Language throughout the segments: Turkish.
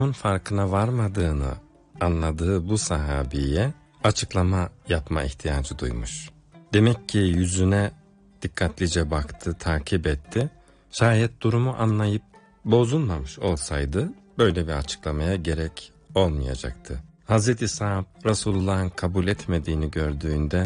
Onun farkına varmadığını anladığı bu sahabiye açıklama yapma ihtiyacı duymuş. Demek ki yüzüne dikkatlice baktı, takip etti. Şayet durumu anlayıp bozulmamış olsaydı böyle bir açıklamaya gerek olmayacaktı. Hazreti Sa'd Resulullah'ın kabul etmediğini gördüğünde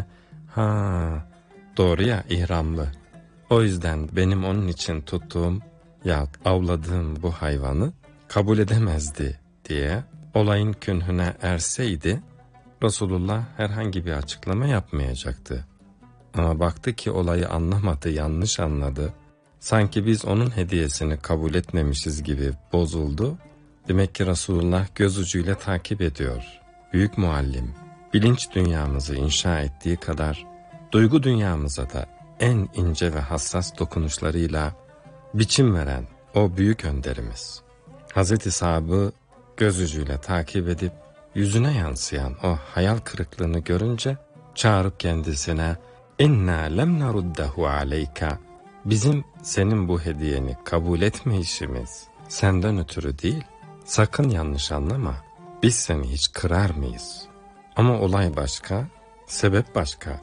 doğru ya, ihramlı. O yüzden benim onun için tuttuğum ya avladığım bu hayvanı kabul edemezdi diye olayın künhüne erseydi Resulullah herhangi bir açıklama yapmayacaktı. Ama baktı ki olayı anlamadı, yanlış anladı. Sanki biz onun hediyesini kabul etmemişiz gibi bozuldu. Demek ki Resulullah göz ucuyla takip ediyor. Büyük muallim, bilinç dünyamızı inşa ettiği kadar duygu dünyamıza da en ince ve hassas dokunuşlarıyla biçim veren o büyük önderimiz. Hazreti Sa'd'ı göz ucuyla takip edip yüzüne yansıyan o hayal kırıklığını görünce çağırıp kendisine "İnna lem naruddahu aleyka." Bizim senin bu hediyeni kabul etmeyişimiz senden ötürü değil. Sakın yanlış anlama. Biz seni hiç kırar mıyız? Ama olay başka, sebep başka.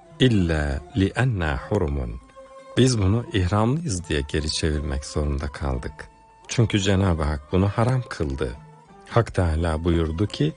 İlla li'enna hurumun. Biz bunu ihramlıyız diye geri çevirmek zorunda kaldık. Çünkü Cenab-ı Hak bunu haram kıldı. Hak Teâlâ buyurdu ki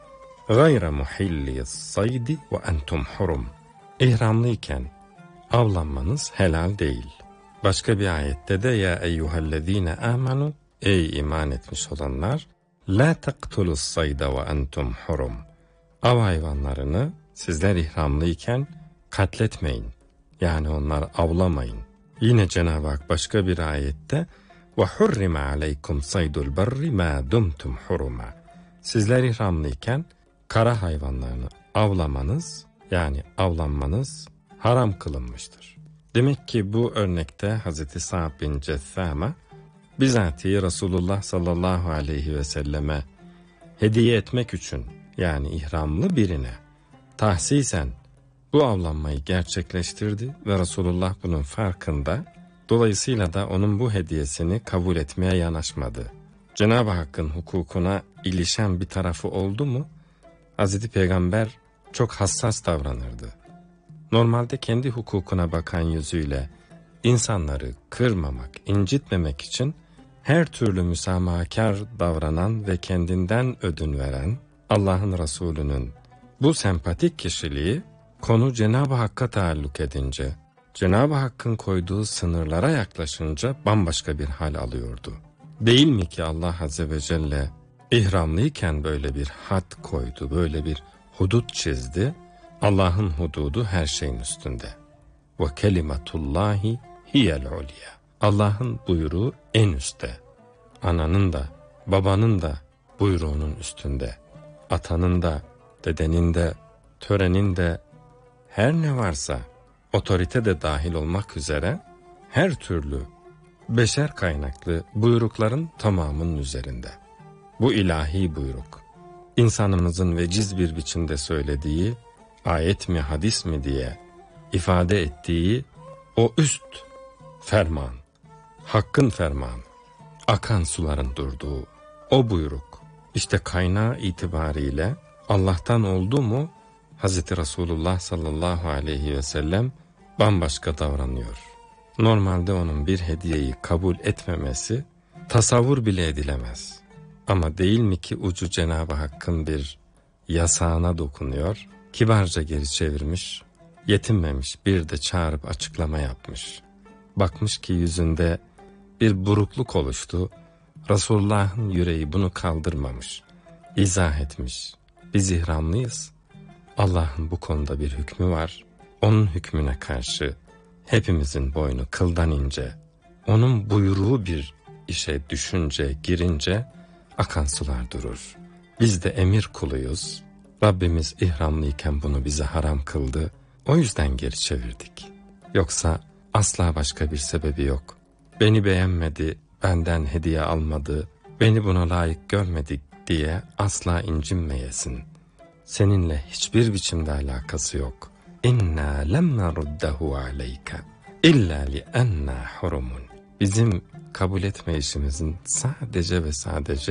"Gayre muhilliyiz saydi ve entum hurum." İhramlıyken avlanmanız helal değil. Başka bir ayette de "Ya eyyühellezîne âmenû." Ey iman etmiş olanlar, "La taqtulus sayda ve entum hurum." Av hayvanlarını sizler ihramlıyken katletmeyin. Yani onları avlamayın. Yine Cenab-ı Hak başka bir ayette وَحُرِّمَ عَلَيْكُمْ صَيْدُ الْبَرِّ مَا دُمْتُمْ حُرُمًا. Sizler ihramlıyken kara hayvanlarını avlamanız, yani avlanmanız haram kılınmıştır. Demek ki bu örnekte Hazreti Sa'd bin Cethâme bizatihi Resulullah sallallahu aleyhi ve selleme hediye etmek için, yani ihramlı birine tahsisen bu avlanmayı gerçekleştirdi ve Resulullah bunun farkında. Dolayısıyla da onun bu hediyesini kabul etmeye yanaşmadı. Cenab-ı Hakk'ın hukukuna ilişen bir tarafı oldu mu, Hazreti Peygamber çok hassas davranırdı. Normalde kendi hukukuna bakan yüzüyle insanları kırmamak, incitmemek için her türlü müsamahakar davranan ve kendinden ödün veren Allah'ın Resulü'nün bu sempatik kişiliği konu Cenab-ı Hakk'a taalluk edince, Cenab-ı Hakk'ın koyduğu sınırlara yaklaşınca bambaşka bir hal alıyordu. Değil mi ki Allah Azze ve Celle ihramlıyken böyle bir had koydu, böyle bir hudut çizdi. Allah'ın hududu her şeyin üstünde. Ve kelimetullahi hiyel ulya. Allah'ın buyruğu en üstte. Ananın da, babanın da buyruğunun üstünde. Atanın da, dedenin de, törenin de, her ne varsa, otorite de dahil olmak üzere her türlü beşer kaynaklı buyrukların tamamının üzerinde. Bu ilahi buyruk, insanımızın veciz bir biçimde söylediği, ayet mi hadis mi diye ifade ettiği o üst ferman, hakkın fermanı, akan suların durduğu o buyruk, işte kaynağı itibariyle Allah'tan oldu mu, Hazreti Resulullah sallallahu aleyhi ve sellem bambaşka davranıyor. Normalde onun bir hediyeyi kabul etmemesi tasavvur bile edilemez. Ama değil mi ki ucu Cenab-ı Hakk'ın bir yasağına dokunuyor, kibarca geri çevirmiş, yetinmemiş, bir de çağırıp açıklama yapmış. Bakmış ki yüzünde bir burukluk oluştu, Resulullah'ın yüreği bunu kaldırmamış, izah etmiş. Biz ihramlıyız, Allah'ın bu konuda bir hükmü var, onun hükmüne karşı hepimizin boynu kıldan ince, onun buyruğu bir işe düşünce, girince akan sular durur. Biz de emir kuluyuz, Rabbimiz ihramlıyken bunu bize haram kıldı, o yüzden geri çevirdik. Yoksa asla başka bir sebebi yok. Beni beğenmedi, benden hediye almadı, beni buna layık görmedik diye asla incinmeyesin. Seninle hiçbir biçimde alakası yok. İnna lem naruddahu aleyka illa li enna hurumun. Bizim kabul etme işimizin sadece ve sadece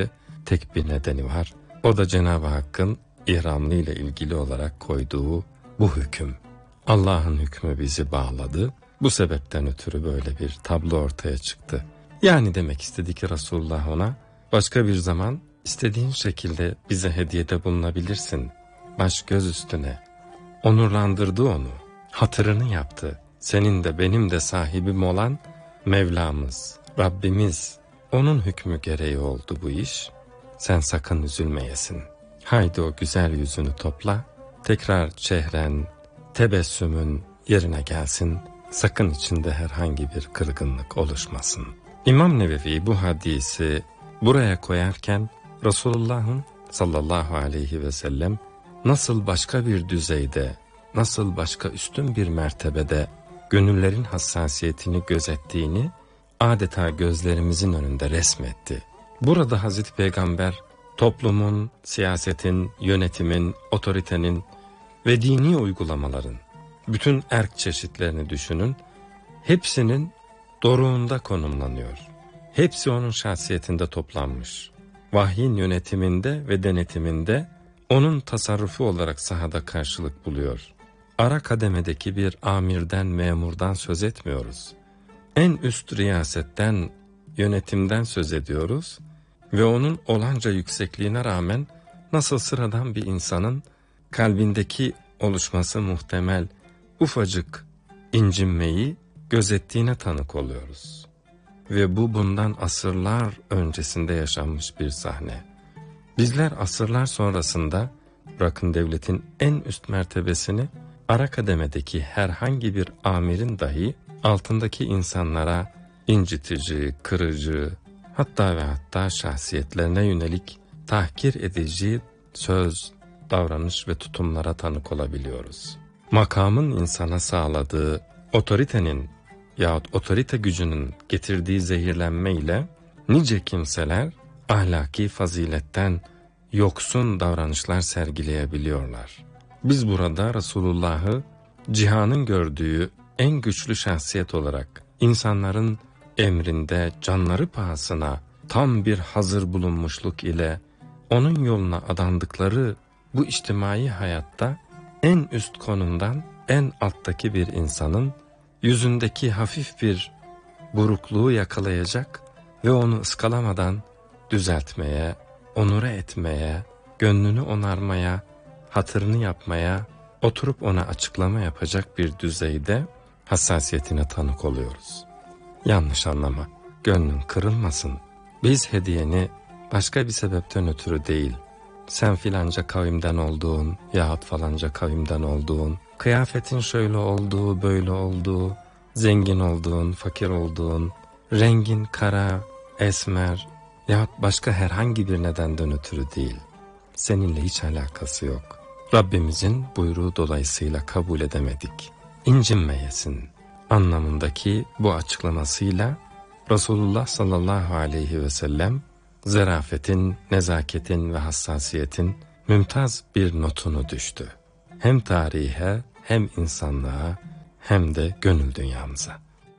tek bir nedeni var. O da Cenab-ı Hakk'ın ihramlı ile ilgili olarak koyduğu bu hüküm. Allah'ın hükmü bizi bağladı. Bu sebepten ötürü böyle bir tablo ortaya çıktı. Yani demek istedi ki Resulullah ona, başka bir zaman istediğin şekilde bize hediyede bulunabilirsin. Baş göz üstüne. Onurlandırdı onu. Hatırını yaptı. Senin de benim de sahibim olan Mevlamız, Rabbimiz. Onun hükmü gereği oldu bu iş. Sen sakın üzülmeyesin. Haydi o güzel yüzünü topla. Tekrar çehren, tebessümün yerine gelsin. Sakın içinde herhangi bir kırgınlık oluşmasın. İmam Nevevi bu hadisi buraya koyarken Resulullah'ın sallallahu aleyhi ve sellem nasıl başka bir düzeyde, nasıl başka üstün bir mertebede gönüllerin hassasiyetini gözettiğini adeta gözlerimizin önünde resmetti. Burada Hazreti Peygamber toplumun, siyasetin, yönetimin, otoritenin ve dini uygulamaların bütün erk çeşitlerini düşünün, hepsinin doruğunda konumlanıyor. Hepsi onun şahsiyetinde toplanmış. Vahyin yönetiminde ve denetiminde onun tasarrufu olarak sahada karşılık buluyor. Ara kademedeki bir amirden, memurdan söz etmiyoruz. En üst riyasetten, yönetimden söz ediyoruz ve onun olanca yüksekliğine rağmen nasıl sıradan bir insanın kalbindeki oluşması muhtemel ufacık incinmeyi gözettiğine tanık oluyoruz. Ve bu bundan asırlar öncesinde yaşanmış bir sahne. Bizler asırlar sonrasında bırakın devletin en üst mertebesini, ara kademedeki herhangi bir amirin dahi altındaki insanlara incitici, kırıcı, hatta ve hatta şahsiyetlerine yönelik tahkir edici söz, davranış ve tutumlara tanık olabiliyoruz. Makamın insana sağladığı otoritenin yahut otorite gücünün getirdiği zehirlenme ile nice kimseler ahlaki faziletten yoksun davranışlar sergileyebiliyorlar. Biz burada Resulullah'ı cihanın gördüğü en güçlü şahsiyet olarak insanların emrinde canları pahasına tam bir hazır bulunmuşluk ile onun yoluna adandıkları bu içtimai hayatta en üst konumdan en alttaki bir insanın yüzündeki hafif bir burukluğu yakalayacak ve onu ıskalamadan düzeltmeye, onure etmeye, gönlünü onarmaya, hatırını yapmaya, oturup ona açıklama yapacak bir düzeyde hassasiyetine tanık oluyoruz. Yanlış anlama, gönlün kırılmasın. Biz hediyeni başka bir sebepten ötürü değil, sen filanca kavimden olduğun yahut falanca kavimden olduğun, kıyafetin şöyle olduğu, böyle olduğu, zengin olduğun, fakir olduğun, rengin kara, esmer yahut başka herhangi bir nedenden ötürü değil. Seninle hiç alakası yok. Rabbimizin buyruğu dolayısıyla kabul edemedik. İncinmeyesin anlamındaki bu açıklamasıyla Resulullah sallallahu aleyhi ve sellem zarafetin, nezaketin ve hassasiyetin mümtaz bir notunu düştü. Hem tarihe, hem insanlığa, hem de gönül dünyamıza.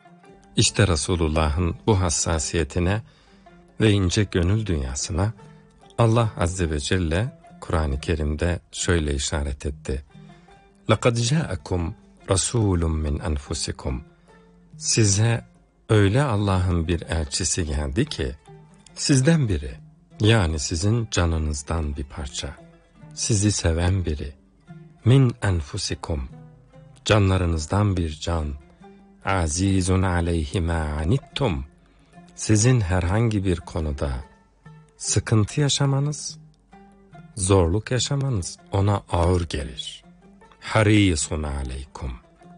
İşte Resulullah'ın bu hassasiyetine ve ince gönül dünyasına Allah Azze ve Celle Kur'an-ı Kerim'de şöyle işaret etti. لَقَدْ جَاءَكُمْ رَسُولٌ مِّنْ أَنْفُسِكُمْ Size öyle Allah'ın bir elçisi geldi ki, sizden biri, yani sizin canınızdan bir parça, sizi seven biri, min enfusikum, canlarınızdan bir can, azizun aleyhi ma anittum, sizin herhangi bir konuda sıkıntı yaşamanız, zorluk yaşamanız ona ağır gelir. Harisun aleykum,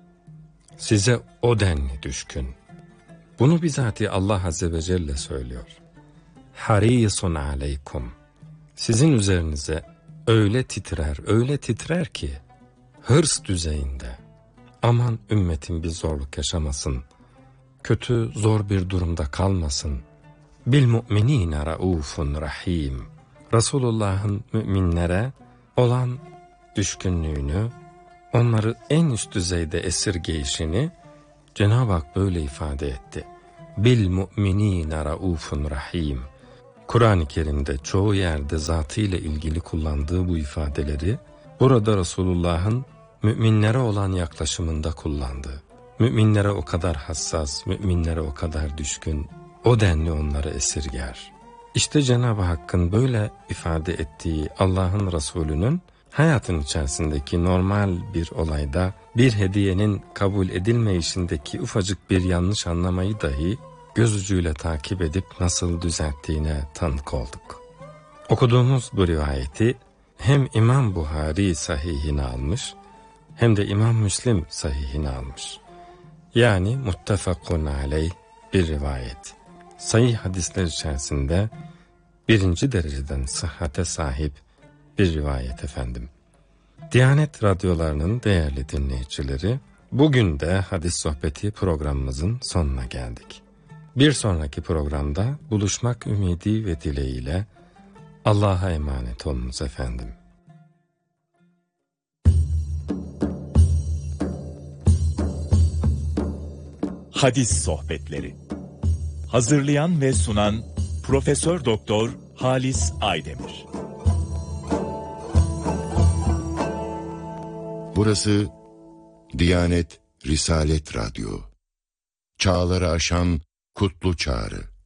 size o denli düşkün. Bunu bizatihi Allah Azze ve Celle söylüyor. Harisun aleykum, sizin üzerinize öyle titrer ki hırs düzeyinde. Aman ümmetim bir zorluk yaşamasın, kötü zor bir durumda kalmasın. Bil mu'minine raufun rahim. Resulullah'ın müminlere olan düşkünlüğünü, onları en üst düzeyde esirgeyişini Cenab-ı Hak böyle ifade etti. Bil mu'minine raufun rahim. Kur'an-ı Kerim'de çoğu yerde zatıyla ilgili kullandığı bu ifadeleri burada Resulullah'ın müminlere olan yaklaşımında kullandı. Müminlere o kadar hassas, müminlere o kadar düşkün, o denli onları esirger. İşte Cenab-ı Hakk'ın böyle ifade ettiği Allah'ın Resulü'nün hayatın içerisindeki normal bir olayda bir hediyenin kabul edilmeyişindeki ufacık bir yanlış anlamayı dahi göz ucuyla takip edip nasıl düzelttiğine tanık olduk. Okuduğumuz bu rivayeti hem İmam Buhari sahihine almış hem de İmam Müslim sahihine almış. Yani muttefakun aleyh bir rivayet. Sahih hadisler içerisinde birinci dereceden sıhhate sahip bir rivayet efendim. Diyanet radyolarının değerli dinleyicileri, bugün de hadis sohbeti programımızın sonuna geldik. Bir sonraki programda buluşmak ümidi ve dileğiyle Allah'a emanet olunuz efendim. Hadis sohbetleri. Hazırlayan ve sunan Profesör Doktor Halis Aydemir. Burası Diyanet Risalet Radyo. Çağları aşan kutlu çağrı.